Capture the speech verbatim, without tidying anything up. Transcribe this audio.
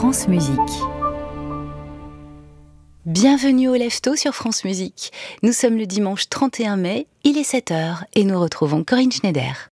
France Musique. Bienvenue au Lève-Tôt sur France Musique. Nous sommes le dimanche trente et un mai, il est sept heures et nous retrouvons Corinne Schneider.